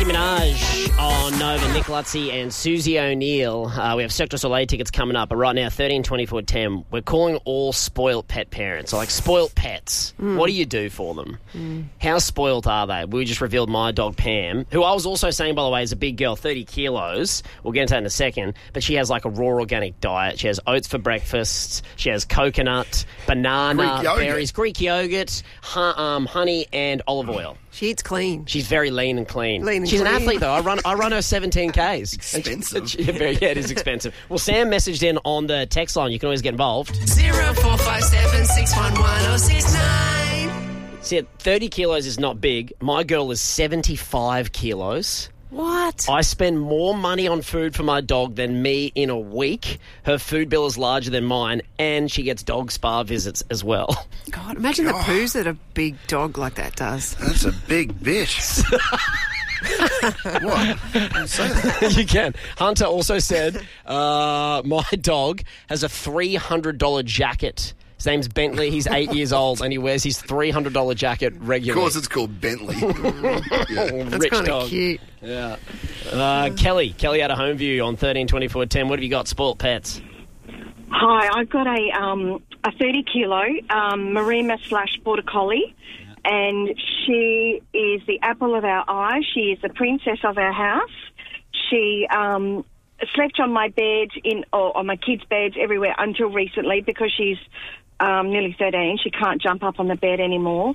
Minaj on Nova, Nick Lutzi and Susie O'Neill. We have Cirque du Soleil tickets coming up, but right now, 13, 24, 10. We're calling all spoilt pet parents, or like spoilt pets. What do you do for them? How spoilt are they? We just revealed my dog, Pam, who I was also saying, by the way, is a big girl, 30 kilos. We'll get into that in a second, but she has like a raw organic diet. She has oats for breakfast. She has coconut, banana, berries, Greek yogurt, honey, and olive oil. She eats clean. She's very lean and clean. She's an athlete, though. I run her 17Ks. Expensive. Yeah, it is expensive. Well, Sam messaged in on the text line. You can always get involved. 0457 611 069. See, 30 kilos is not big. My girl is 75 kilos. What? I spend more money on food for my dog than me in a week. Her food bill is larger than mine, and she gets dog spa visits as well. God, imagine the poos that a big dog like that does. That's a big bitch. What? Don't say that. You can. Hunter also said, my dog has a $300 jacket. His name's Bentley. He's 8 years old, and he wears his $300 jacket regularly. Of course it's called Bentley. That's kind of cute. Yeah. Kelly out of Homeview on 13 24 10. What have you got? Spoilt pets. Hi, I've got a 30 kilo Marima / Border Collie, and she is the apple of our eye. She is the princess of our house. She slept on my bed or on my kids' beds everywhere until recently because she's nearly 13. She can't jump up on the bed anymore.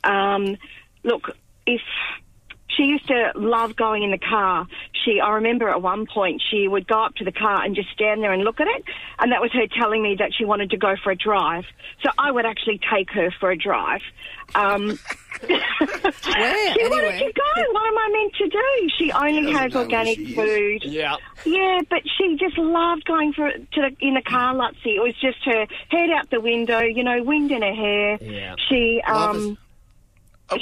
Look, if she used to love going in the car. I remember at one point she would go up to the car and just stand there and look at it, and that was her telling me that she wanted to go for a drive. So I would actually take her for a drive. Where? She wanted to go. What am I meant to do? She only has organic food. Yeah. Yeah, but she just loved going in the car, Lutzi. It was just her head out the window, wind in her hair. Yeah. She I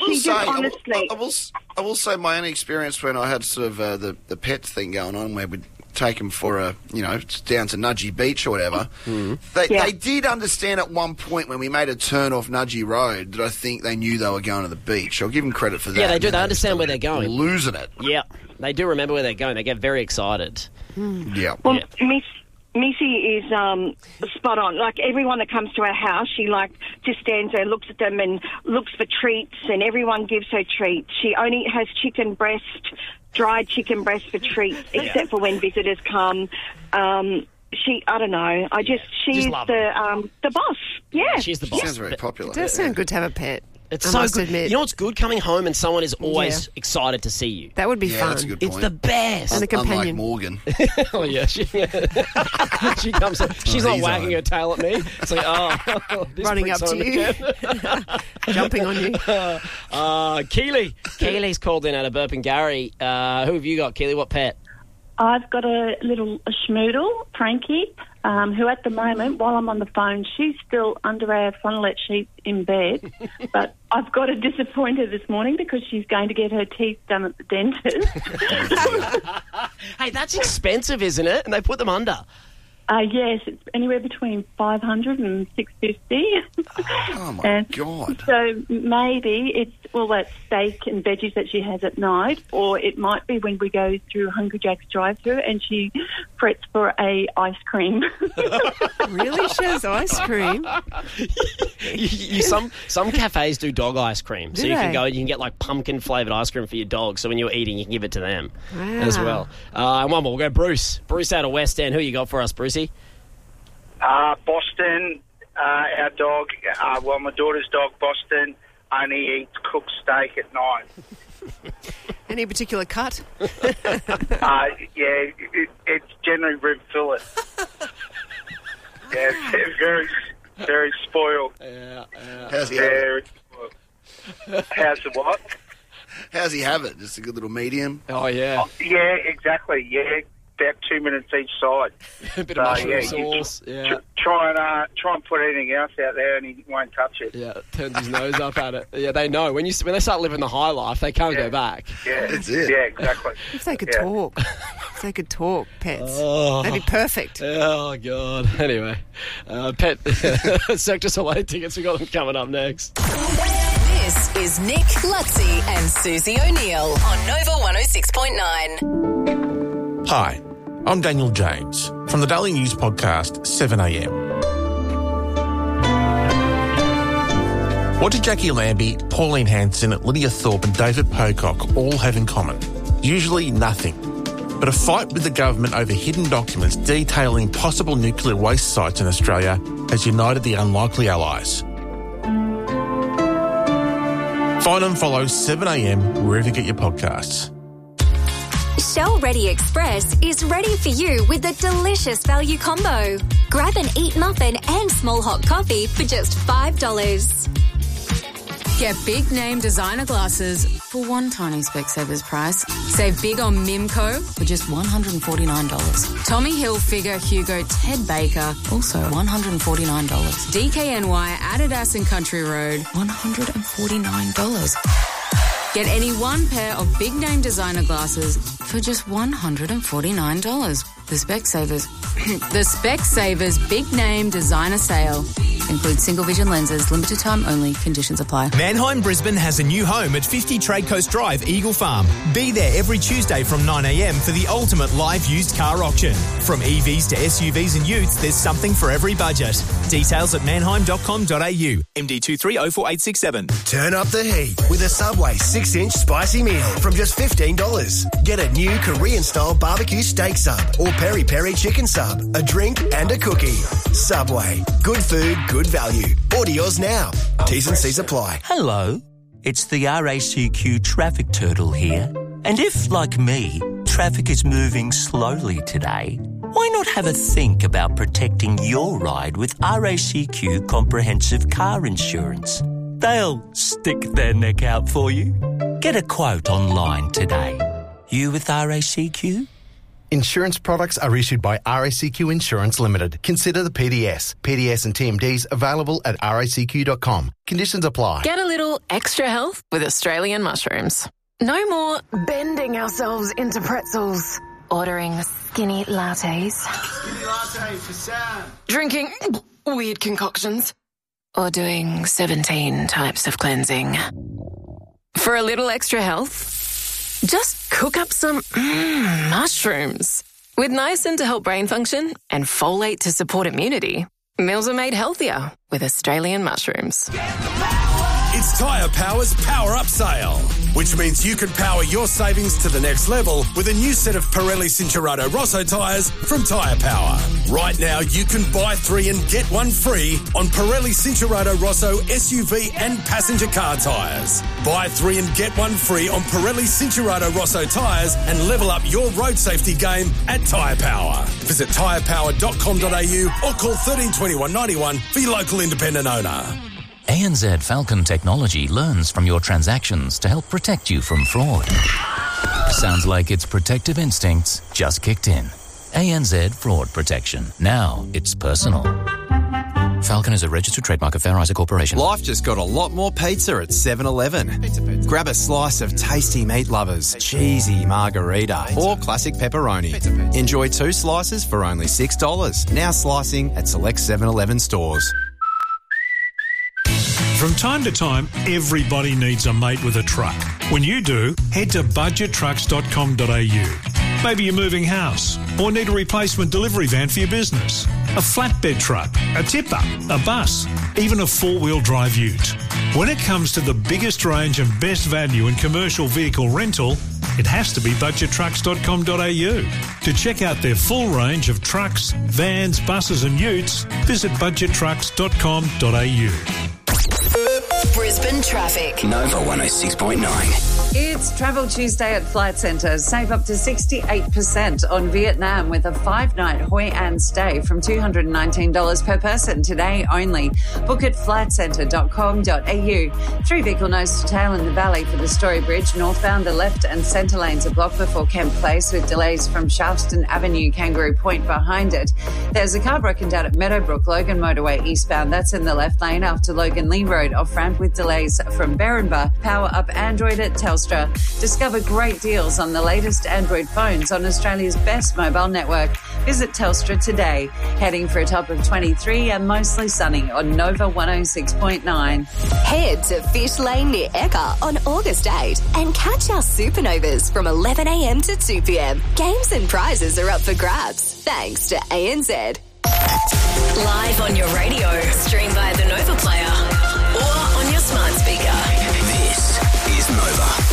will say my only experience when I had sort of the pets thing going on where we'd take them for down to Nudgee Beach or whatever. They did understand at one point when we made a turn off Nudgee Road that I think they knew they were going to the beach. I'll give them credit for that. Yeah, they do. They understand where they're going. Losing it. Yeah, they do remember where they're going. They get very excited. Yeah. Well, Missy is spot on. Like, everyone that comes to our house, she just stands there, looks at them and looks for treats, and everyone gives her treats. She only has dried chicken breast for treats, except for when visitors come. I don't know. She's the boss. Yeah. She's the boss. Sounds very popular. It does sound good to have a pet. It's I so must good. admit. You know what's good? Coming home and someone is always excited to see you. That would be fun. That's a good point. It's the best. And a companion. Unlike Morgan. Oh, yeah. She comes in. She's not wagging her tail at me. It's like, this running up to you. Jumping on you. Keely. Keely's called in out of Burping Gary. Who have you got, Keely? What pet? I've got a schmoodle, Frankie, who at the moment, while I'm on the phone, she's still under our funnelette sheet in bed. But I've got to disappoint her this morning because she's going to get her teeth done at the dentist. Hey, that's expensive, isn't it? And they put them under. Yes, it's anywhere between $500 and $650. Oh, my God. So maybe it's all that steak and veggies that she has at night, or it might be when we go through Hungry Jack's drive-thru and she frets for a ice cream. Really? She has ice cream? Some cafes do dog ice cream. So Do you can they? go, you can get like pumpkin-flavoured ice cream for your dog. So when you're eating, you can give it to them Wow. as well. And one more, we'll go Bruce. Bruce out of West End. Who you got for us, Brucey? Boston, our dog, my daughter's dog, Boston, only eats cooked steak at night. Any particular cut? It's generally rib fillet. Yeah, it's very, very spoiled. How's he have it? Very spoiled. How's the what? How's he have it? Just a good little medium? Oh, yeah. Yeah, exactly, yeah. About 2 minutes each side. A bit of mushroom sauce. Try and put anything else out there, and he won't touch it. Yeah, turns his nose up at it. Yeah, they know when they start living the high life, they can't go back. Yeah, That's it. Yeah, exactly. If they could talk. If they could talk, pets. Oh. That'd be perfect. Oh, God. Anyway, Cirque du Soleil tickets, we got them coming up next. This This is Nick, Lutzi and Susie O'Neill on Nova 106.9. Hi, I'm Daniel James from the Daily News podcast 7am. What did Jackie Lambie, Pauline Hanson, Lydia Thorpe and David Pocock all have in common? Usually nothing. But a fight with the government over hidden documents detailing possible nuclear waste sites in Australia has united the unlikely allies. Find and follow 7am wherever you get your podcasts. Shell Ready Express is ready for you with a delicious value combo. Grab an Eat Muffin and small hot coffee for just $5. Get big name designer glasses for one tiny Specsavers price. Save big on Mimco for just $149. Tommy Hilfiger, Hugo, Ted Baker, also $149. DKNY, Adidas and Country Road, $149. Get any one pair of big name designer glasses for just $149. The Specsavers Big Name Designer Sale. Includes single vision lenses, limited time only, conditions apply. Mannheim Brisbane has a new home at 50 Trade Coast Drive, Eagle Farm. Be there every Tuesday from 9am for the ultimate live used car auction. From EVs to SUVs and utes, there's something for every budget. Details at mannheim.com.au. MD230487. Turn up the heat with a Subway 6-inch spicy meal from just $15. Get a new Korean-style barbecue steak sub or peri-peri chicken sub, a drink and a cookie. Subway. Good food, good value. Order yours now. T's and C's apply. Hello, it's the RACQ traffic turtle here. And if, like me, traffic is moving slowly today, why not have a think about protecting your ride with RACQ comprehensive car insurance? They'll stick their neck out for you. Get a quote online today. You with RACQ? Insurance products are issued by RACQ Insurance Limited. Consider the PDS. PDS and TMDs available at racq.com. Conditions apply. Get a little extra health with Australian mushrooms. No more bending ourselves into pretzels. Ordering skinny lattes. Skinny latte for Sam. Drinking weird concoctions. Or doing 17 types of cleansing. For a little extra health, just cook up some mushrooms. With niacin to help brain function and folate to support immunity, meals are made healthier with Australian mushrooms. It's Tyre Power's Power Up Sale, which means you can power your savings to the next level with a new set of Pirelli Cincherato Rosso tyres from Tyre Power. Right now, you can buy 3 and get 1 free on Pirelli Cincherato Rosso SUV and passenger car tyres. Buy 3 and get 1 free on Pirelli Cincherato Rosso tyres and level up your road safety game at Tyre Power. Visit tyrepower.com.au or call 13 21 91 for your local independent owner. ANZ Falcon Technology learns from your transactions to help protect you from fraud. Sounds like its protective instincts just kicked in. ANZ Fraud Protection. Now it's personal. Falcon is a registered trademark of Fair Isaac Corporation. Life just got a lot more pizza at 7-Eleven. Grab a slice of tasty meat lovers, cheesy margarita, or classic pepperoni. Enjoy 2 slices for only $6. Now slicing at select 7-Eleven stores. From time to time, everybody needs a mate with a truck. When you do, head to budgettrucks.com.au. Maybe you're moving house or need a replacement delivery van for your business, a flatbed truck, a tipper, a bus, even a 4-wheel drive ute. When it comes to the biggest range and best value in commercial vehicle rental, it has to be budgettrucks.com.au. To check out their full range of trucks, vans, buses and utes, visit budgettrucks.com.au. Brisbane traffic. Nova 106.9. It's Travel Tuesday at Flight Centre. Save up to 68% on Vietnam with a 5-night Hoi An stay from $219 per person today only. Book at flightcentre.com.au. 3 vehicle nose to tail in the valley for the Story Bridge. Northbound, the left and centre lanes are blocked before Kemp Place with delays from Shafteston Avenue, Kangaroo Point behind it. There's a car broken down at Meadowbrook, Logan Motorway eastbound. That's in the left lane after Logan Lee Road off ramp with delays delays from Berrinba. Power up Android at Telstra. Discover great deals on the latest Android phones on Australia's best mobile network. Visit Telstra today. Heading for a top of 23 and mostly sunny on Nova 106.9. Head to Fish Lane near Ekka on August 8 and catch our supernovas from 11 a.m. to 2 p.m. Games and prizes are up for grabs. Thanks to ANZ. Live on your radio, stream via the Nova Player or on your smart speaker. This is Nova.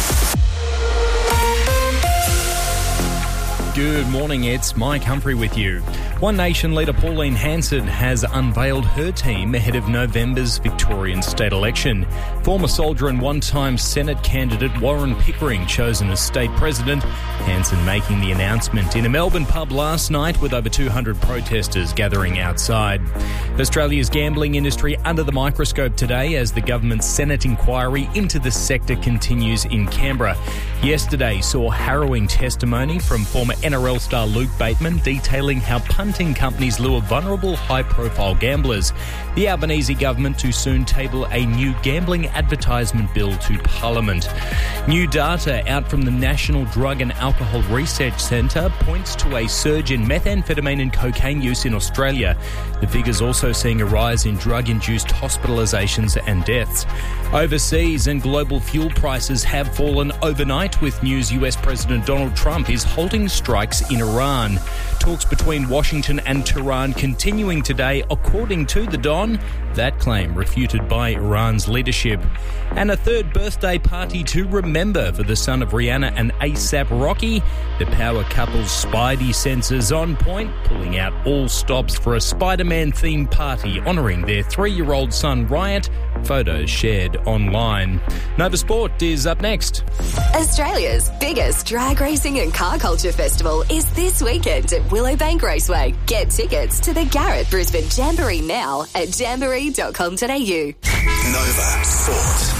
Good morning, it's Mike Humphrey with you. One Nation leader Pauline Hanson has unveiled her team ahead of November's Victorian state election. Former soldier and one-time Senate candidate Warren Pickering chosen as state president. Hanson making the announcement in a Melbourne pub last night with over 200 protesters gathering outside. Australia's gambling industry under the microscope today as the government's Senate inquiry into the sector continues in Canberra. Yesterday saw harrowing testimony from former NRL star Luke Bateman detailing how punting companies lure vulnerable high-profile gamblers. The Albanese government to soon table a new gambling advertisement bill to Parliament. New data out from the National Drug and Alcohol Research Centre points to a surge in methamphetamine and cocaine use in Australia. The figures also seeing a rise in drug-induced hospitalisations and deaths. Overseas and global fuel prices have fallen overnight with news US President Donald Trump is halting strikes in Iran. Talks between Washington and Tehran continuing today, according to The Don. That claim refuted by Iran's leadership. And a third birthday party to remember for the son of Rihanna and A$AP Rocky. The power couple's Spidey senses on point, pulling out all stops for a Spider-Man themed party honouring their 3-year-old son Riot. Photos shared online. Nova Sport is up next. Australia's biggest drag racing and car culture festival is this weekend at Willowbank Raceway. Get tickets to the Garrett Brisbane Jamboree now at jamboree.com.au. Nova Sport.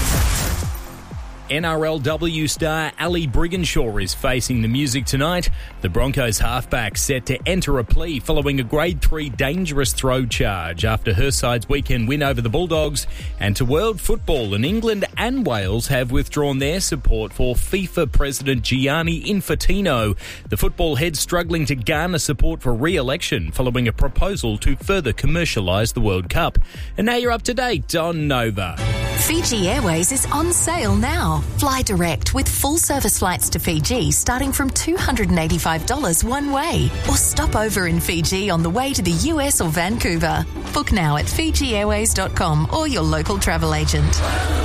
NRLW star Ali Brigginshaw is facing the music tonight. The Broncos halfback set to enter a plea following a Grade 3 dangerous throw charge after her side's weekend win over the Bulldogs. And to world football, and England and Wales have withdrawn their support for FIFA President Gianni Infantino. The football head struggling to garner support for re-election following a proposal to further commercialise the World Cup. And now you're up to date on Nova. Fiji Airways is on sale now. Fly direct with full service flights to Fiji starting from $285 one way. Or stop over in Fiji on the way to the US or Vancouver. Book now at FijiAirways.com or your local travel agent.